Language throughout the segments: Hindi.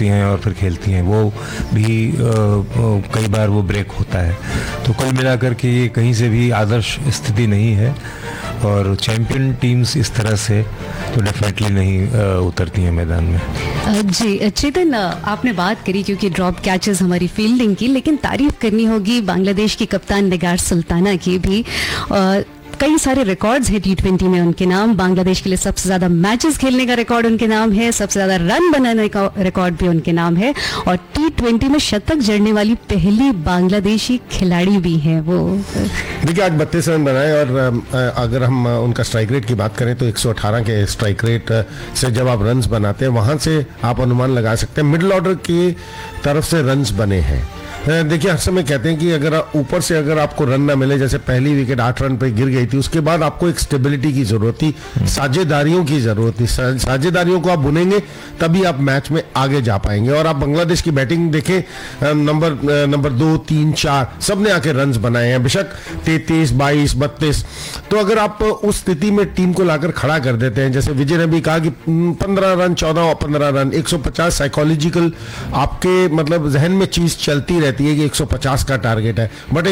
उतरती हैं और फिर खेलती हैं, वो भी कई बार वो ब्रेक होता है। तो कुल मिलाकर के ये कहीं से भी आदर्श स्थिति नहीं है, और चैंपियन टीम्स इस तरह से तो डेफिनेटली नहीं उतरती हैं मैदान में। जी चेतन, आपने बात करी क्योंकि ड्रॉप कैचेस हमारी फील्डिंग की, लेकिन तारीफ करनी होगी बांग्लादेश की कप्तान निगार सुल्ताना की भी। कई सारे रिकॉर्ड्स हैं T20 में उनके नाम। बांग्लादेश के लिए सबसे ज्यादा मैचेस खेलने का रिकॉर्ड उनके नाम है, सबसे ज्यादा रन बनाने का रिकॉर्ड भी उनके नाम है, और T20 में शतक जड़ने वाली पहली बांग्लादेशी खिलाड़ी भी है वो। देखिए आज 32 रन बनाए, और अगर हम उनका स्ट्राइक रेट की बात करें तो 118 के स्ट्राइक रेट से जब आप रन्स बनाते हैं वहां से आप अनुमान लगा सकते हैं मिडिल ऑर्डर की तरफ से रन्स बने हैं। देखिए हर समय कहते हैं कि अगर ऊपर से अगर आपको रन ना मिले, जैसे पहली विकेट 8 रन पे गिर गई थी, उसके बाद आपको एक स्टेबिलिटी की जरूरत थी, साझेदारियों की जरूरत थी। साझेदारियों को आप बुनेंगे तभी आप मैच में आगे जा पाएंगे। और आप बांग्लादेश की बैटिंग देखें, नंबर 2, 3, 4 सब ने आके रन बनाए हैं, बेशक 33, 22, 32। तो अगर आप उस स्थिति में टीम को लाकर खड़ा कर देते हैं, जैसे विजय ने भी कहा कि 15 रन, 14 और 15 रन, 150 साइकोलॉजिकल आपके मतलब जहन में चीज चलती रहती है कि 150 का टारगेट है, बट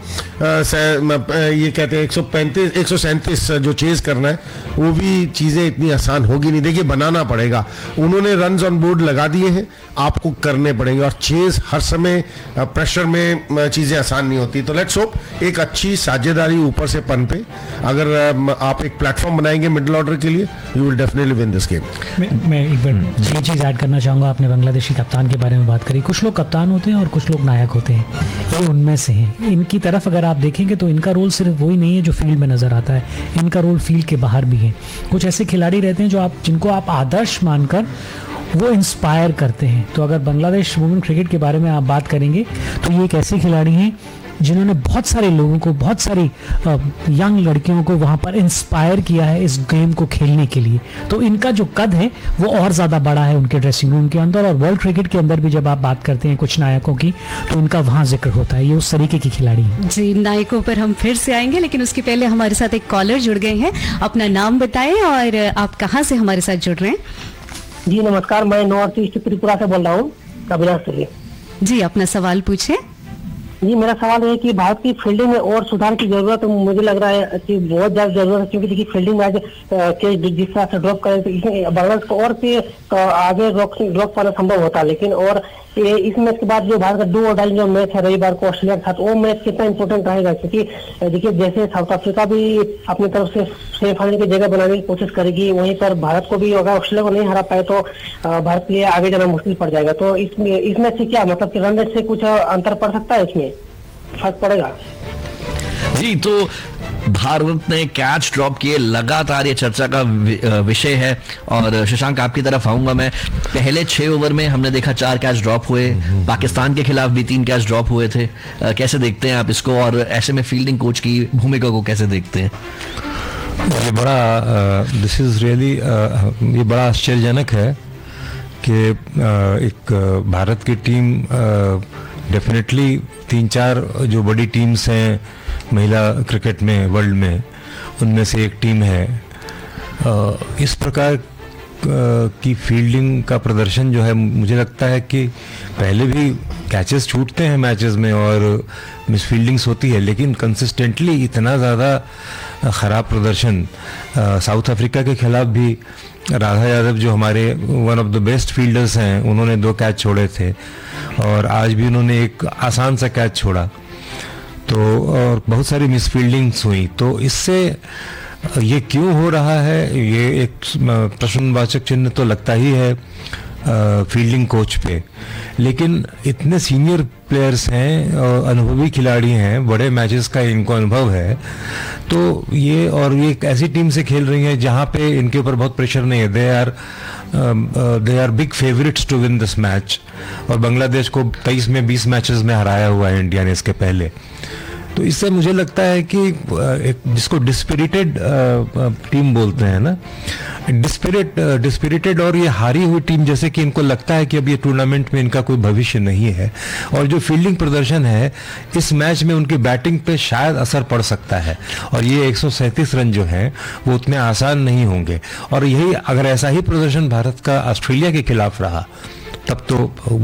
ये कहते हैं 135, 137 जो चेज करना है, वो भी चीजें इतनी आसान होगी नहीं। देखिए बनाना पड़ेगा, उन्होंने रन्स ऑन बोर्ड लगा दिए हैं, आपको करने पड़ेंगे, और चेज हर समय प्रेशर में चीजें आसान नहीं होती। तो लेट्स होप एक अच्छी साझेदारी ऊपर से पन पे अगर आप एक प्लेटफॉर्म बनाएंगे मिडिल ऑर्डर के लिए, you will definitely win this game. मैं एक बार ये चीज ऐड करना चाहूंगा, आपने बांग्लादेशी कप्तान के बारे में बात करी। कुछ लोग कप्तान होते हैं और कुछ लोग नायक होते हैं, ये उनमें से हैं। इनकी तरफ अगर आप देखेंगे तो इनका रोल सिर्फ वही नहीं है जो फील्ड में नजर आता है, इनका रोल फील्ड के बाहर भी है। कुछ ऐसे खिलाड़ी रहते हैं जो जिनको आप आदर्श मानकर वो इंस्पायर करते हैं। तो अगर बांग्लादेश वुमेन क्रिकेट के बारे में आप बात करेंगे तो ये एक ऐसे खिलाड़ी हैं जिन्होंने बहुत सारे लोगों को, बहुत सारी यंग लड़कियों को वहां पर इंस्पायर किया है इस गेम को खेलने के लिए। तो इनका जो कद है वो और ज्यादा बड़ा है उनके ड्रेसिंग रूम के अंदर, और वर्ल्ड क्रिकेट के अंदर भी जब आप बात करते हैं कुछ नायकों की तो इनका वहां जिक्र होता है। ये उस तरीके की खिलाड़ी है। जी, नायकों पर हम फिर से आएंगे, लेकिन उसके पहले हमारे साथ एक कॉलर जुड़ गए हैं। अपना नाम बताएं और आप कहाँ से हमारे साथ जुड़ रहे हैं? जी नमस्कार, मैं नॉर्थ ईस्ट त्रिपुरा से बोल रहा हूँ, अभिलाष से। जी अपना सवाल पूछे। जी मेरा सवाल है कि भारत की फील्डिंग में और सुधार की जरूरत मुझे लग रहा है कि बहुत ज्यादा जरूरत है, क्योंकि देखिए फील्डिंग में आज जिस तरह से ड्रॉप करें तो इसमें बांग्लादेश को और से आगे ड्रॉप पाना संभव होता है। लेकिन और इस मैच के बाद जो भारत का 2 और डाई जो मैच है रविवार को ऑस्ट्रेलिया के साथ, वो मैच कितना इंपॉर्टेंट रहेगा? क्योंकि देखिए जैसे साउथ अफ्रीका भी अपनी तरफ से सेमीफाइनल की जगह बनाने की कोशिश करेगी, वहीं पर भारत को भी अगर ऑस्ट्रेलिया को नहीं हरा पाए तो भारत के लिए आगे जाना मुश्किल पड़ जाएगा। तो इस मैच से क्या मतलब कि रन रेट से कुछ अंतर पड़ सकता है, इसमें फर्क पड़ेगा? जी, तो भारत ने कैच ड्रॉप किए, लगातार ये चर्चा का विषय है। और शशांक आपकी तरफ आऊंगा मैं। पहले 6 ओवर में हमने देखा 4 कैच ड्रॉप हुए, पाकिस्तान के खिलाफ भी 3 कैच ड्रॉप हुए थे। कैसे देखते हैं आप इसको, और ऐसे में फील्डिंग कोच की भूमिका को कैसे देखते हैं? ये बड़ा दिस इज रियली ये बड़ा आश्चर्यजनक है कि एक भारत की टीम डेफिनेटली 3-4 जो बड़ी टीम्स हैं महिला क्रिकेट में वर्ल्ड में, उनमें से एक टीम है। इस प्रकार की फील्डिंग का प्रदर्शन जो है, मुझे लगता है कि पहले भी कैचेस छूटते हैं मैचेस में और मिस फील्डिंग्स होती है, लेकिन कंसिस्टेंटली इतना ज़्यादा ख़राब प्रदर्शन साउथ अफ्रीका के खिलाफ भी राधा यादव जो हमारे one of the best fielders हैं, उन्होंने 2 कैच छोड़े थे, और आज भी उन्होंने एक आसान सा कैच छोड़ा। तो और बहुत सारी मिस फील्डिंग्स हुई। तो इससे ये क्यों हो रहा है, ये एक प्रश्नवाचक चिन्ह तो लगता ही है फील्डिंग कोच पे। लेकिन इतने सीनियर प्लेयर्स हैं और अनुभवी खिलाड़ी हैं, बड़े मैचेस का इनको अनुभव है, तो ये और ये एक ऐसी टीम से खेल रही हैं जहाँ पे इनके ऊपर बहुत प्रेशर नहीं है। They are big favourites to win this match. और बांग्लादेश को 23 में 20 मैचेस में हराया हुआ है इंडिया ने इसके पहले। तो इससे मुझे लगता है कि एक जिसको डिस्पिरिटेड टीम बोलते हैं ना, डिस्पिरिटेड और ये हारी हुई टीम, जैसे कि इनको लगता है कि अब ये टूर्नामेंट में इनका कोई भविष्य नहीं है। और जो फील्डिंग प्रदर्शन है इस मैच में उनकी बैटिंग पे शायद असर पड़ सकता है, और ये 137 रन जो हैं वो उतने आसान नहीं होंगे। और यही अगर ऐसा ही प्रदर्शन भारत का ऑस्ट्रेलिया के खिलाफ रहा तब तो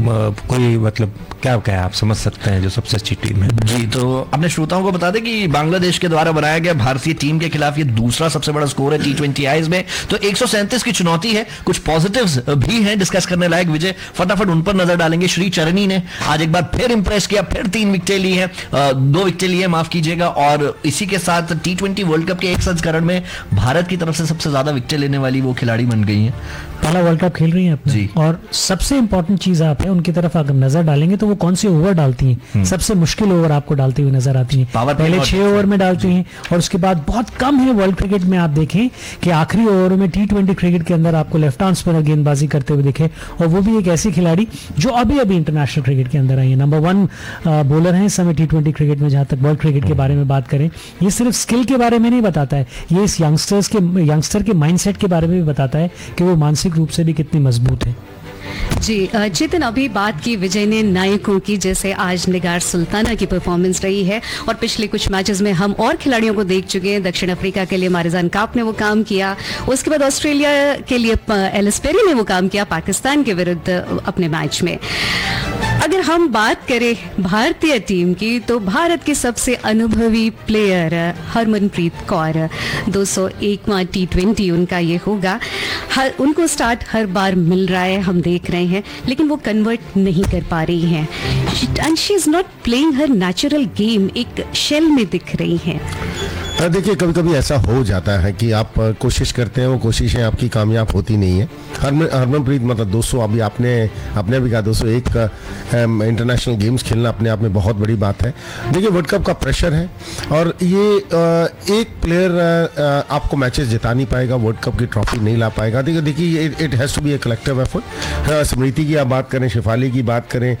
कोई मतलब क्या क्या आप समझ सकते हैं जो सबसे अच्छी टीम है। जी, तो अपने श्रोताओं को बता दें कि बांग्लादेश के द्वारा बनाया गया भारतीय टीम के खिलाफ ये दूसरा सबसे बड़ा स्कोर है T20 आईज में। तो 137 की चुनौती है, कुछ पॉजिटिव्स भी हैं डिस्कस करने लायक। विजय, फटाफट उन पर नजर डालेंगे। श्री चरनी ने आज एक बार फिर इंप्रेस किया, फिर 3 विकेटें ली है, 2 विकेटें ली है, माफ कीजिएगा। और इसी के साथ T20 वर्ल्ड कप के एक संस्करण में भारत की तरफ से सबसे ज्यादा विकेटें लेने वाली वो खिलाड़ी बन गई हैं। पहला वर्ल्ड कप खेल रही हैं अपने। जी। और सबसे इंपॉर्टेंट चीज आप है उनकी तरफ अगर नजर डालेंगे तो वो कौन सी ओवर डालती हैं, सबसे मुश्किल ओवर आपको डालती हुई नजर आती हैं। पावर पहले 6 ओवर में डालती हैं और उसके बाद बहुत कम है वर्ल्ड क्रिकेट में आप देखें कि आखिरी ओवर में T20 क्रिकेट के अंदर आपको लेफ्ट आर्म स्पिनर गेंदबाजी करते हुए दिखे, और वो भी एक ऐसी खिलाड़ी जो अभी अभी इंटरनेशनल क्रिकेट के अंदर आई है। नंबर 1 बॉलर है इस समय T20 क्रिकेट में। जहां तक वर्ल्ड क्रिकेट के बारे में बात करें, ये सिर्फ स्किल के बारे में नहीं बताता है, ये इस यंगस्टर के माइंडसेट के बारे में भी बताता है कि वो मानसिक रूप से भी कितनी मजबूत है। जी चेतन, अभी बात की विजय ने नायकों की, जैसे आज निगार सुल्ताना की परफॉर्मेंस रही है और पिछले कुछ मैचेस में हम और खिलाड़ियों को देख चुके हैं। दक्षिण अफ्रीका के लिए मारिजान काप ने वो काम किया, उसके बाद ऑस्ट्रेलिया के लिए एलिस पेरी ने वो काम किया पाकिस्तान के विरुद्ध अपने मैच में। अगर हम बात करें भारतीय टीम की तो भारत के सबसे अनुभवी प्लेयर हरमनप्रीत कौर, 201वां T20 उनका ये होगा। उनको स्टार्ट हर बार मिल रहा है, हम देख रहे हैं, लेकिन वो कन्वर्ट नहीं कर पा रही हैं and she is not playing her natural game, एक शेल में दिख रही हैं। देखिए, कभी कभी ऐसा हो जाता है कि आप कोशिश करते हैं, वो कोशिशें आपकी कामयाब होती नहीं है। हरमनप्रीत मतलब 200, अभी आपने भी कहा 201 का इंटरनेशनल गेम्स खेलना अपने आप में बहुत बड़ी बात है। देखिए, वर्ल्ड कप का प्रेशर है और ये एक प्लेयर आपको मैचेस जिता नहीं पाएगा, वर्ल्ड कप की ट्रॉफी नहीं ला पाएगा। देखिए it has to be a collective effort. स्मृति की आप बात करें, शेफाली की बात करें,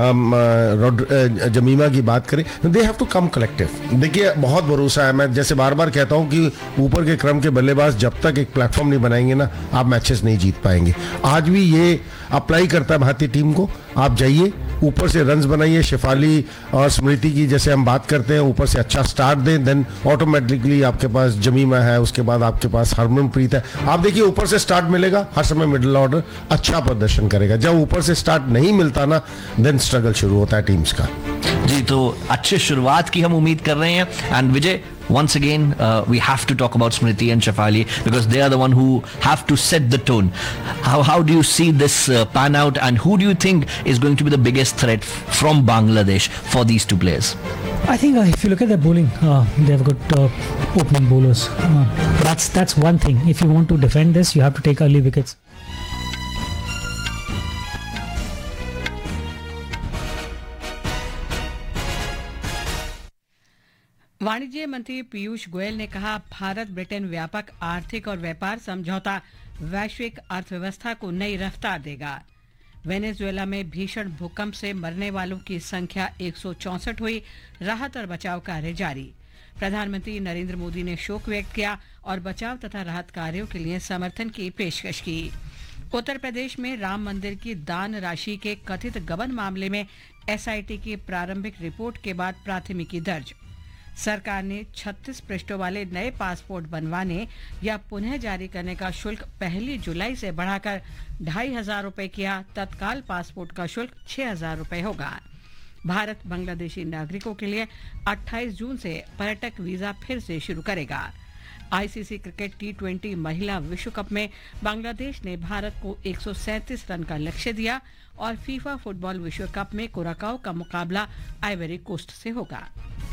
जमीमा की बात करें, they have to come collective. देखिए, बहुत भरोसा है, मैं जैसे बार बार कहता हूं कि ऊपर के क्रम के बल्लेबाज जब तक एक प्लेटफॉर्म नहीं बनाएंगे ना, आप मैचेस नहीं जीत पाएंगे। आज भी ये अप्लाई करता है भारतीय टीम को। आप जाइए, ऊपर से रन्स बनाइए, शेफाली और स्मृति की जैसे हम बात करते हैं, ऊपर से अच्छा स्टार्ट दें, देन ऑटोमेटिकली आपके पास जमीमा है, उसके बाद आपके पास हरमनप्रीत है। आप देखिए, ऊपर से स्टार्ट मिलेगा, हर समय मिडिल ऑर्डर अच्छा प्रदर्शन करेगा। जब ऊपर से स्टार्ट नहीं मिलता ना, देन स्ट्रगल शुरू होता है टीम्स का। जी, तो अच्छी शुरुआत की हम उम्मीद कर रहे हैं। And Vijay, once again we have to talk about Smriti and Shefali because they are the one who have to set the tone. How do you see this pan out, and who do you think is going to be the biggest threat from Bangladesh for these two players? I think if you look at their bowling, they have got opening bowlers. That's one thing. If you want to defend this, you have to take early wickets. वाणिज्य मंत्री पीयूष गोयल ने कहा, भारत ब्रिटेन व्यापक आर्थिक और व्यापार समझौता वैश्विक अर्थव्यवस्था को नई रफ्तार देगा। वेनेजुएला में भीषण भूकंप से मरने वालों की संख्या 164 हुई, राहत और बचाव कार्य जारी। प्रधानमंत्री नरेंद्र मोदी ने शोक व्यक्त किया और बचाव तथा राहत कार्यों के लिए समर्थन की पेशकश की। उत्तर प्रदेश में राम मंदिर की दान राशि के कथित गबन मामले में एसआईटी की प्रारंभिक रिपोर्ट के बाद प्राथमिकी दर्ज। सरकार ने 36 पृष्ठों वाले नए पासपोर्ट बनवाने या पुनः जारी करने का शुल्क 1 जुलाई से बढ़ाकर 2,500 रुपए किया। तत्काल पासपोर्ट का शुल्क 6,000 रुपए होगा। भारत बांग्लादेशी नागरिकों के लिए 28 जून से पर्यटक वीजा फिर से शुरू करेगा। आईसीसी क्रिकेट T20 महिला विश्व कप में बांग्लादेश ने भारत को 137 रन का लक्ष्य दिया और फीफा फुटबॉल विश्व कप में कुराकाओ का मुकाबला आइवरी कोस्ट से होगा।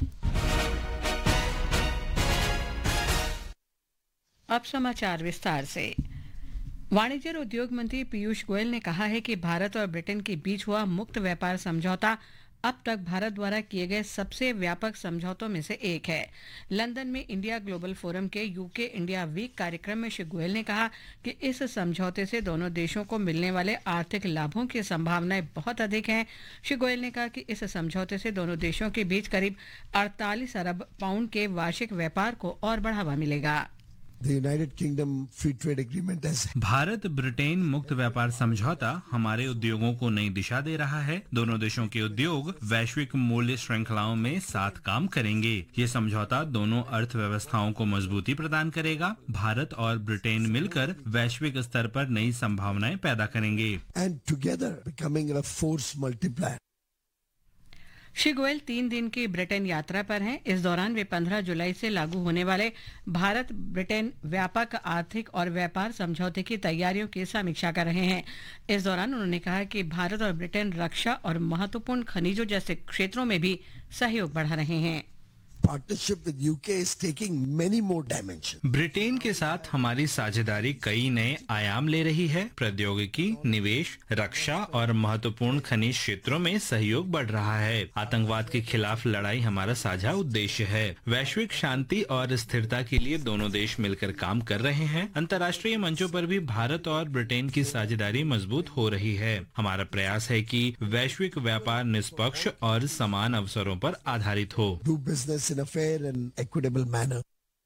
अब समाचार विस्तार से। वाणिज्य और उद्योग मंत्री पीयूष गोयल ने कहा है कि भारत और ब्रिटेन के बीच हुआ मुक्त व्यापार समझौता अब तक भारत द्वारा किए गए सबसे व्यापक समझौतों में से एक है। लंदन में इंडिया ग्लोबल फोरम के यूके इंडिया वीक कार्यक्रम में श्री गोयल ने कहा कि इस समझौते से दोनों देशों को मिलने वाले आर्थिक लाभों की संभावनाएं बहुत अधिक हैं। श्री गोयल ने कहा कि इस समझौते से दोनों देशों के बीच करीब 48 अरब पाउंड के वार्षिक व्यापार को और बढ़ावा मिलेगा। The United Kingdom Free Trade Agreement has Bharat Britain मुक्त व्यापार समझौता हमारे उद्योगों को नई दिशा दे रहा है। दोनों देशों के उद्योग वैश्विक मूल्य श्रृंखलाओं में साथ काम करेंगे। ये समझौता दोनों अर्थव्यवस्थाओं को मजबूती प्रदान करेगा। भारत और ब्रिटेन मिलकर वैश्विक स्तर पर नई संभावनाएं पैदा करेंगे। and together becoming a force multiplier. Shri Goyal 3 दिन की ब्रिटेन यात्रा पर हैं। इस दौरान वे 15 जुलाई से लागू होने वाले भारत ब्रिटेन व्यापक आर्थिक और व्यापार समझौते की तैयारियों की समीक्षा कर रहे हैं। इस दौरान उन्होंने कहा कि भारत और ब्रिटेन रक्षा और महत्वपूर्ण खनिजों जैसे क्षेत्रों में भी सहयोग बढ़ा रहे हैं। Partnership with UK is taking many more dimensions. Britain के साथ हमारी साझेदारी कई नए आयाम ले रही है। प्रौद्योगिकी, निवेश, रक्षा और महत्वपूर्ण खनिज क्षेत्रों में सहयोग बढ़ रहा है। आतंकवाद के खिलाफ लड़ाई हमारा साझा उद्देश्य है। वैश्विक शांति और स्थिरता के लिए दोनों देश मिलकर काम कर रहे हैं। अंतर्राष्ट्रीय मंचों पर भी भारत और ब्रिटेन की साझेदारी मजबूत हो रही है। हमारा प्रयास है कि वैश्विक व्यापार निष्पक्ष और समान अवसरों पर आधारित हो। Do business in a fair and equitable manner.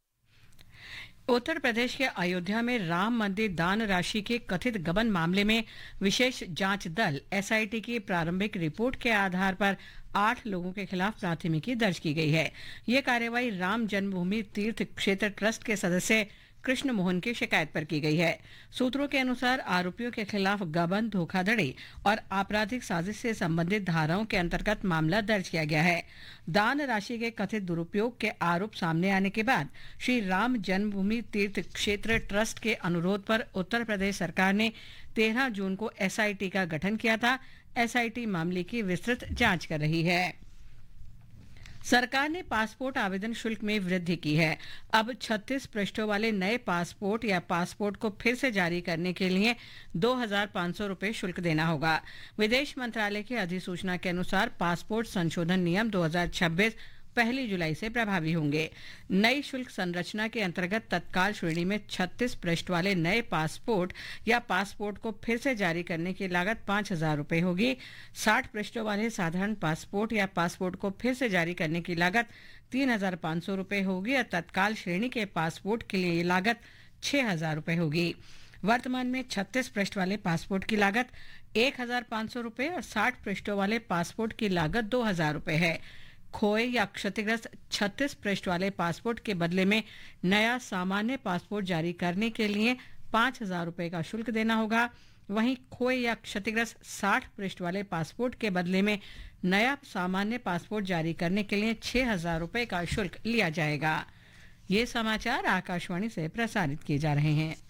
Uttar Pradesh के अयोध्या में राम मंदिर दान राशि के कथित गबन मामले में विशेष जांच दल एसआईटी की प्रारंभिक रिपोर्ट के आधार पर 8 लोगों के खिलाफ प्राथमिकी दर्ज की गई है। ये कार्रवाई राम जन्मभूमि तीर्थ क्षेत्र ट्रस्ट के सदस्य कृष्ण मोहन की शिकायत पर की गई है। सूत्रों के अनुसार आरोपियों के खिलाफ गबन, धोखाधड़ी और आपराधिक साजिश से संबंधित धाराओं के अंतर्गत मामला दर्ज किया गया है। दान राशि के कथित दुरुपयोग के आरोप सामने आने के बाद श्री राम जन्मभूमि तीर्थ क्षेत्र ट्रस्ट के अनुरोध पर उत्तर प्रदेश सरकार ने 13 जून को एसआईटी का गठन किया था। एसआईटी मामले की विस्तृत जांच कर रही है। सरकार ने पासपोर्ट आवेदन शुल्क में वृद्धि की है। अब 36 पृष्ठों वाले नए पासपोर्ट या पासपोर्ट को फिर से जारी करने के लिए 2,500 रुपये शुल्क देना होगा। विदेश मंत्रालय की अधिसूचना के अनुसार पासपोर्ट संशोधन नियम 2026 1 जुलाई से प्रभावी होंगे। नई शुल्क संरचना के अंतर्गत तत्काल श्रेणी में 36 पृष्ठ वाले नए पासपोर्ट या पासपोर्ट को फिर से जारी करने की लागत 5,000 रुपये होगी। 60 पृष्ठों वाले साधारण पासपोर्ट या पासपोर्ट को फिर से जारी करने की लागत 3,500 रुपये होगी और तत्काल श्रेणी के पासपोर्ट के लिए ये लागत 6,000 रुपये होगी। वर्तमान में 36 पृष्ठ वाले पासपोर्ट की लागत 1,500 रुपये और 60 पृष्ठों वाले पासपोर्ट की लागत 2,000 रुपये है। खोए या क्षतिग्रस्त 36 पृष्ठ वाले पासपोर्ट के बदले में नया सामान्य पासपोर्ट जारी करने के लिए 5,000 रुपये का शुल्क देना होगा। वहीं खोए या क्षतिग्रस्त 60 पृष्ठ वाले पासपोर्ट के बदले में नया सामान्य पासपोर्ट जारी करने के लिए 6,000 रुपये का शुल्क लिया जाएगा। ये समाचार आकाशवाणी से प्रसारित किए जा रहे हैं।